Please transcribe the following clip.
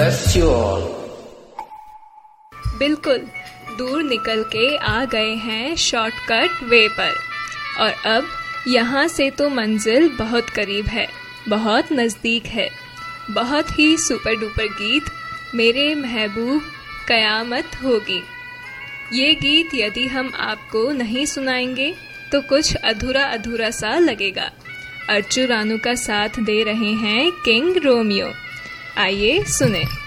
bless you all. बिल्कुल, दूर निकल के आ गए हैं शॉर्टकट वे पर, और अब यहाँ से तो मंजिल बहुत करीब है, बहुत नज़दीक है। बहुत ही सुपर डुपर गीत मेरे महबूब कयामत होगी। ये गीत यदि हम आपको नहीं सुनाएंगे तो कुछ अधूरा अधूरा सा लगेगा। अर्चू रानू का साथ दे रहे हैं किंग रोमियो। आइए सुने।